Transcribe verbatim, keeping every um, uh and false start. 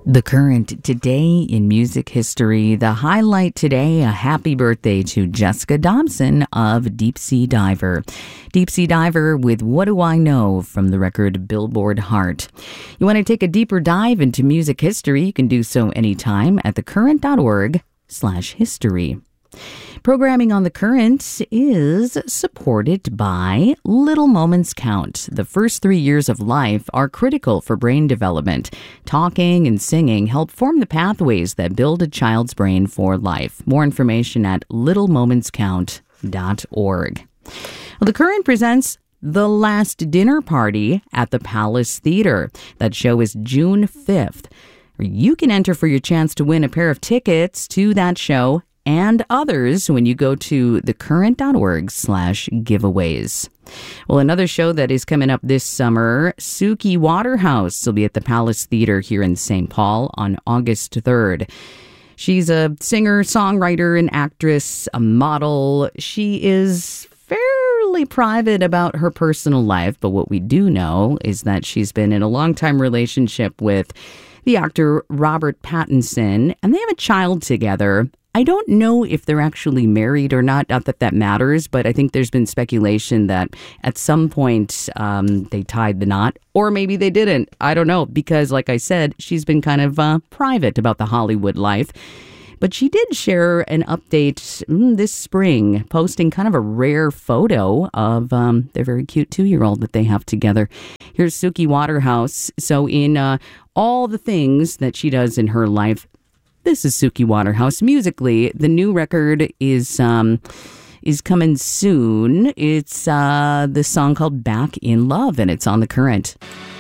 The current today in music history. The highlight today, a happy birthday to Jessica Dobson of Deep Sea Diver. Deep Sea Diver with What Do I Know from the record Billboard Heart. You want to take a deeper dive into music history? You can do so anytime at thecurrent.org slash history. Programming on The Current is supported by Little Moments Count. The first three years of life are critical for brain development. Talking and singing help form the pathways that build a child's brain for life. More information at little moments count dot org. Well, The Current presents The Last Dinner Party at the Palace Theater. That show is June fifth. You can enter for your chance to win a pair of tickets to that show and others when you go to thecurrent.org slash giveaways. Well, another show that is coming up this summer, Suki Waterhouse will be at the Palace Theater here in Saint Paul on August third. She's a singer, songwriter, an actress, a model. She is fairly private about her personal life, but what we do know is that she's been in a long-time relationship with the actor Robert Pattinson, and they have a child together. I don't know if they're actually married or not, not that that matters, but I think there's been speculation that at some point um, they tied the knot, or maybe they didn't. I don't know, because like I said, she's been kind of uh, private about the Hollywood life. But she did share an update mm, this spring, posting kind of a rare photo of um, their very cute two-year-old that they have together. Here's Suki Waterhouse. So in uh, all the things that she does in her life, this is Suki Waterhouse. Musically, the new record is um, is coming soon. It's uh, the song called Back in Love, and it's on The Current.